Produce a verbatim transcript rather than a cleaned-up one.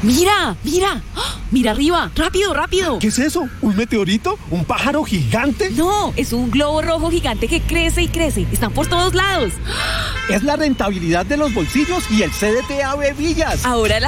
¡Mira! ¡Mira! ¡Ah! ¡Mira arriba! ¡Rápido, rápido! ¿Qué es eso? ¿Un meteorito? ¿Un pájaro gigante? No, es un globo rojo gigante que crece y crece. Están por todos lados. Es la rentabilidad de los bolsillos y el C D T A B Villas. Ahora la